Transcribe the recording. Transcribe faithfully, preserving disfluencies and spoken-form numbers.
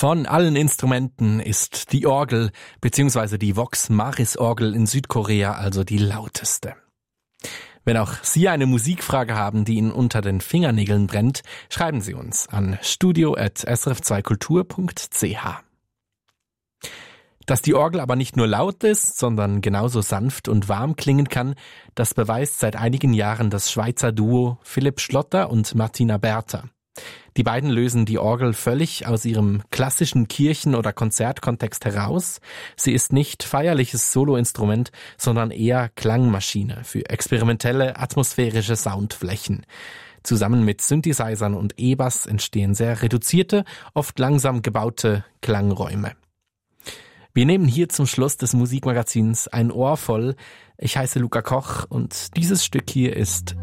Von allen Instrumenten ist die Orgel bzw. die Vox Maris Orgel in Südkorea also die lauteste. Wenn auch Sie eine Musikfrage haben, die Ihnen unter den Fingernägeln brennt, schreiben Sie uns an studio at s r f zwei kultur punkt c h. Dass die Orgel aber nicht nur laut ist, sondern genauso sanft und warm klingen kann, das beweist seit einigen Jahren das Schweizer Duo Philipp Schlotter und Martina Bertha. Die beiden lösen die Orgel völlig aus ihrem klassischen Kirchen- oder Konzertkontext heraus. Sie ist nicht feierliches Soloinstrument, sondern eher Klangmaschine für experimentelle, atmosphärische Soundflächen. Zusammen mit Synthesizern und E-Bass entstehen sehr reduzierte, oft langsam gebaute Klangräume. Wir nehmen hier zum Schluss des Musikmagazins ein Ohr voll. Ich heiße Luca Koch und dieses Stück hier ist